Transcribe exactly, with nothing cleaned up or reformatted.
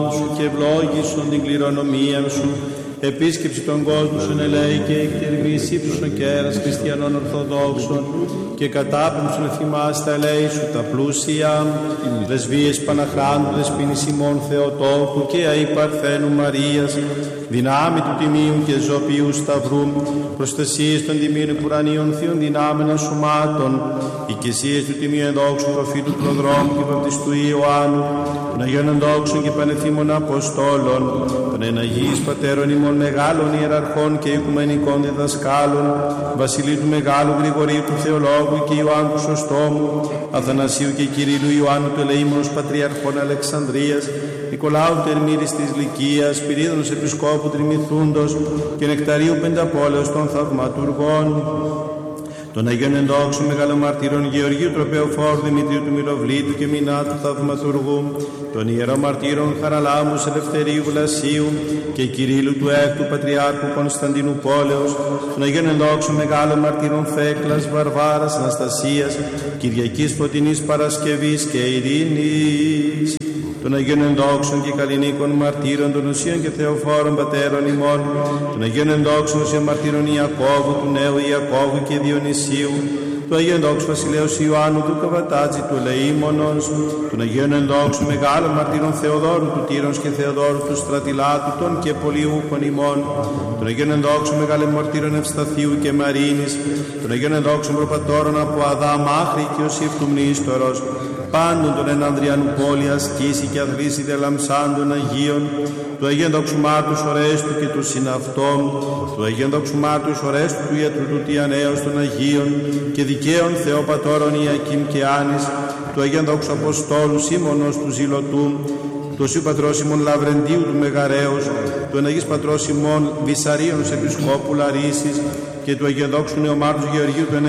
σου και ευλόγησον την κληρονομία σου. Επίσκεψη των κόσμων ελέη και εκτερμής ύψωσον κέρας χριστιανών Ορθοδόξων και κατάπεμψον εθιμάς τα ελέη σου τα πλούσια λεσβείες Παναχράντου δεσποίνης ημών Θεοτόκου και αή Παρθένου Μαρίας δυνάμει του τιμίου και ζωπιού σταυρού προστασίες των τιμίων ουρανίων θείων δυνάμενα σωμάτων οικεσίες του τιμίου ενδόξου προφήτου προδρόμου και βαπτιστού Ιωάννου των Αγίων ενδόξων και πανεθήμων Αποστόλων των εναγίης πατέρων ημών μεγάλων ιεραρχών και οικουμενικών διδασκάλων Βασιλείου του Μεγάλου Γρηγορίου του Θεολόγου και Ιωάννου του Σωστόμου Αθανασίου και Κυρίλου Ιωάννου του Ελεήμονος Πατριαρχών Αλεξανδρίας Νικολάου Τερμύρης της Λυκίας Σπυρίδωνος Επισκόπου Τριμηθούντος και Νεκταρίου Πενταπόλεως των Θαυματουργών των Αγίων Ενδόξων Μεγαλομαρτύρων Γεωργίου Τροπεοφόρου Δημητρίου του Μυροβλήτου και Μινάτου Θαυματουργού, των Ιερομαρτύρων Χαραλάμου Ελευθερίου Βλασίου και Κυρίλου του Έκτου Πατριάρχου Κωνσταντίνου Πόλεως, των Αγίων Ενδόξων Μεγάλων Μαρτύρων Θέκλας, Βαρβάρας, Αναστασίας, Κυριακής Φωτεινής Παρασκευής και Ειρήνης, των Αγίων Ενδόξων και Καλλινίκων Μαρτύρων, των Ουσίων και Θεοφόρων Πατέρων ημών, των Αγίων Ενδόξων Ουσίων Μαρτύρων Ιακώβου, του Νέου Ιακώβου και Διονυσίου, του Αγίου Ενδόξου Βασιλέως Ιωάννου του Καβατάτζη του Ελεήμονος, των Αγίων Ενδόξων Μεγάλων Μαρτύρων Θεοδόρου του Τύρος και Θεοδόρου του Στρατιλάτου των και Πολιούχων ημών, των Αγίων Ενδόξων Μεγάλων Μαρτύρων Ευσταθίου και Μαρίνης, των Αγίων Ενδόξων Προπατώρων από Αδάμ άχρη και Ιωσήφ του Μνήστορος, πάντων των ενανδριανού πόλη ασκήσει και αθλήσει δελαμψάντων Αγίων, του Αγίου Ενδόξου Μάρτου Ορέστου και του συναυτών, του Αγίου Ενδόξου Μάρτου Ορέστου του Ιατρού του Τιανέως των Αγίων και δικαίων Θεοπατώρων Ιακήμ και Άνης, του Αγίου Ενδόξου Αποστόλου Σίμωνος του Ζηλωτού, του Οσίου Πατρός ημών Λαβρεντίου του Μεγαρέως, του Εναγής Πατρός ημών Βυσαρίωνος Επισκόπου Λαρίσης και του Αγίου Ενδόξου Νεομάρτους Γεωργίου του